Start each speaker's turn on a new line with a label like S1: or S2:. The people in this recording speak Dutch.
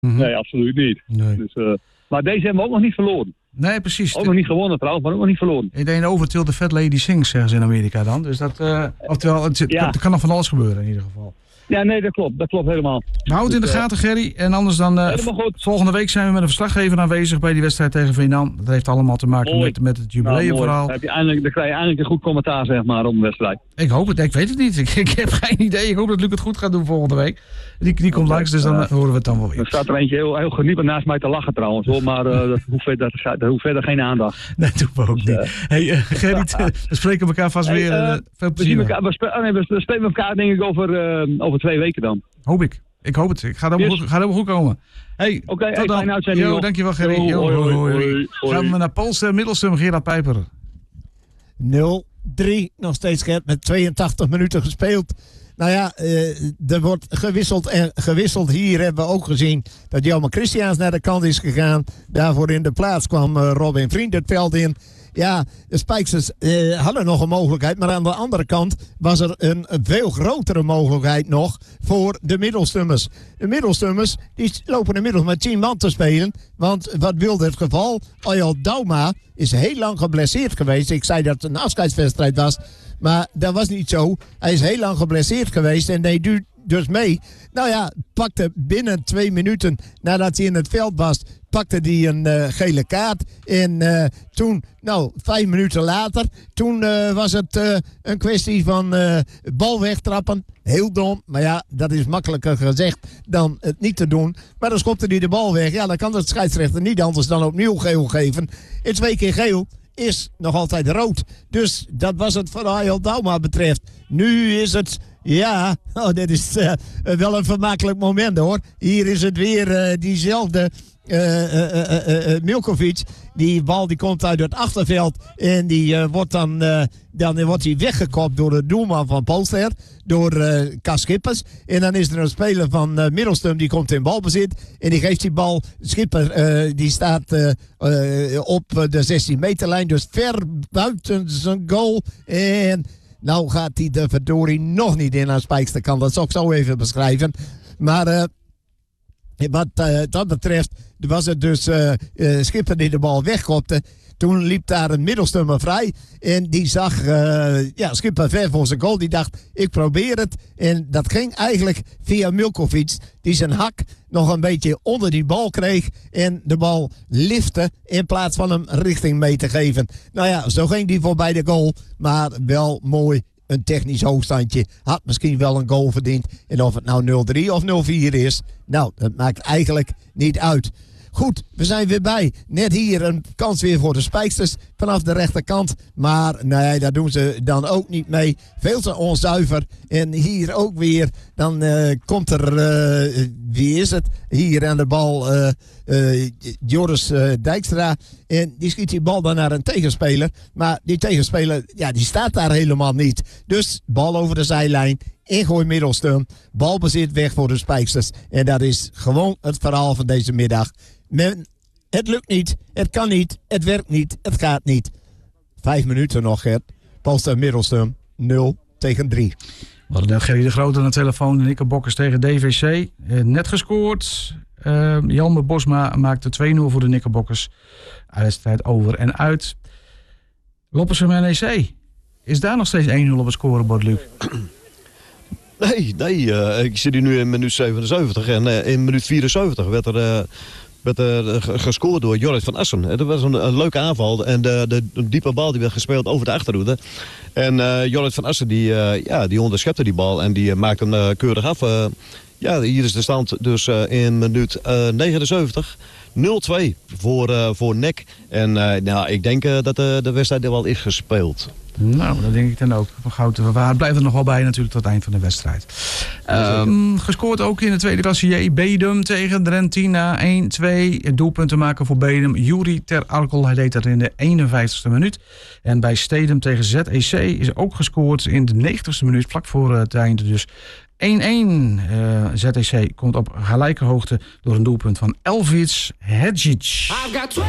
S1: Nee, absoluut niet.
S2: Nee.
S1: Dus, maar deze hebben we ook nog niet verloren.
S2: Nee, precies.
S1: Ook nog niet gewonnen trouwens, maar ook nog niet verloren.
S2: Ik denk over till the fat lady sings, zeggen ze in Amerika dan. Dus dat, oftewel, er kan nog van alles gebeuren in ieder geval.
S1: Ja, nee, dat klopt helemaal.
S2: Hou het in de gaten, Gerry. En anders dan, volgende week zijn we met een verslaggever aanwezig bij die wedstrijd tegen Veendam. Dat heeft allemaal te maken met het jubileumverhaal.
S1: Dan krijg je eindelijk een goed commentaar, zeg maar, op de wedstrijd.
S2: Ik hoop het, ik weet het niet. Ik heb geen idee. Ik hoop dat Luc het goed gaat doen volgende week. Die komt langs, dus dan horen we het dan wel weer.
S1: Er staat er eentje heel geniepig naast mij te lachen trouwens, hoor. Maar dat hoeft verder geen aandacht.
S2: Nee, dat doen we ook niet. Hey, Gerry, we spreken elkaar vast weer. Veel plezier.
S1: We spelen elkaar denk ik over 2 weken dan.
S2: Hoop ik. Ik hoop het. Ik ga helemaal goed komen. Hey,
S1: Oké, fijne uitzending.
S2: Jo, dankjewel Gerry. Hoi. Gaan we naar Polster, Middelstum, Gerard Pijper.
S3: 0-3 nog steeds, Gert, met 82 minuten gespeeld. Nou ja, er wordt gewisseld. Hier hebben we ook gezien dat Jelmer Christiaans naar de kant is gegaan. Daarvoor in de plaats kwam Robin Vriend het veld in. Ja, de Spijksters hadden nog een mogelijkheid. Maar aan de andere kant was er een veel grotere mogelijkheid nog voor de Middelstummers. De Middelstummers die lopen inmiddels met 10 man te spelen. Want wat wilde het geval? Ayal Dauma is heel lang geblesseerd geweest. Ik zei dat het een afscheidswedstrijd was. Maar dat was niet zo. Hij is heel lang geblesseerd geweest en deed dus mee. Nou ja, pakte binnen 2 minuten nadat hij in het veld was, pakte hij een gele kaart. En toen, 5 minuten later, toen was het een kwestie van bal wegtrappen. Heel dom, maar ja, dat is makkelijker gezegd dan het niet te doen. Maar dan schopte hij de bal weg. Ja, dan kan de scheidsrechter niet anders dan opnieuw geel geven. In 2 keer geel is nog altijd rood. Dus dat was het voor Ayal Dauma betreft. Nu is het, ja, dit is wel een vermakelijk moment hoor. Hier is het weer diezelfde Milkovic. Die bal die komt uit het achterveld en die wordt dan wordt hij weggekopt door de doelman van Polster, door Cas Schippers. En dan is er een speler van Middelstum die komt in balbezit en die geeft die bal. Schipper die staat op de 16 meterlijn, dus ver buiten zijn goal. En nou gaat hij de verdorie nog niet in aan Spijkster kan. Dat zal ik zo even beschrijven. Maar wat dat betreft was het dus Schipper die de bal wegkopte. Toen liep daar een Middelstummer vrij. En die zag Schipper ver voor zijn goal. Die dacht, ik probeer het. En dat ging eigenlijk via Milkovic. Die zijn hak nog een beetje onder die bal kreeg. En de bal lifte in plaats van hem richting mee te geven. Nou ja, zo ging die voorbij de goal. Maar wel mooi. Een technisch hoogstandje. Had misschien wel een goal verdiend. En of het nou 0-3 of 0-4 is. Nou, dat maakt eigenlijk niet uit. Goed, we zijn weer bij. Net hier een kans weer voor de Spijksters vanaf de rechterkant. Maar nee, daar doen ze dan ook niet mee. Veel te onzuiver. En hier ook weer. Dan komt er, wie is het? Hier aan de bal Joris Dijkstra. En die schiet die bal dan naar een tegenspeler. Maar die tegenspeler, ja, die staat daar helemaal niet. Dus bal over de zijlijn. Ingooi Middelstum. Balbezit weg voor de Spijksters. En dat is gewoon het verhaal van deze middag. Het lukt niet. Het kan niet. Het werkt niet. Het gaat niet. 5 minuten nog, Gert. Polster Middelstum 0-3.
S2: We hadden net Gerry de Groot aan de telefoon. De Knickerbockers tegen DVC. Net gescoord. Jelmer Bosma maakte 2-0 voor de Knickerbockers. Wedstrijd over en uit. Loppersum NEC. Is daar nog steeds 1-0 op het scorebord, Luc?
S4: Nee. Ik zit hier nu in minuut 77. En in minuut 74 werd er gescoord door Jorrit van Assen. Dat was een leuke aanval. En de diepe bal die werd gespeeld over de achterhoede. En Jorrit van Assen die onderschepte die bal. En die maakte hem keurig af. Hier is de stand dus in minuut 79. 0-2 voor NEC. En ik denk dat de wedstrijd er wel is gespeeld.
S2: Nou, dat denk ik dan ook. Waar blijft er nog wel bij natuurlijk tot het eind van de wedstrijd. Gescoord ook in de tweede klasse J. Bedum tegen Drentina 1-2. Doelpunten maken voor Bedum. Juri Ter Arkel, hij deed dat in de 51ste minuut. En bij Stedum tegen ZEC is ook gescoord in de 90ste minuut. Vlak voor het einde dus. 1-1. ZEC komt op gelijke hoogte door een doelpunt van Elvic Hedžić.